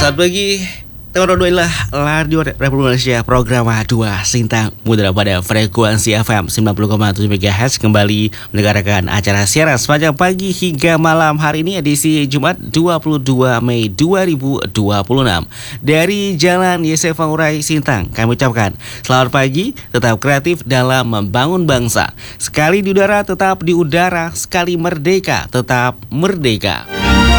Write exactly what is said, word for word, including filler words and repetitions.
Selamat pagi, teman-teman, inilah Radio Republik Indonesia, program dua Sintang Mudra pada frekuensi F M sembilan puluh koma tujuh MHz kembali mendengarkan acara siaran sepanjang pagi hingga malam hari ini, edisi Jumat dua puluh dua Mei dua ribu dua puluh enam. Dari Jalan Yesef Ngurai Sintang, kami ucapkan selamat pagi, tetap kreatif dalam membangun bangsa. Sekali di udara, tetap di udara. Sekali merdeka, tetap merdeka.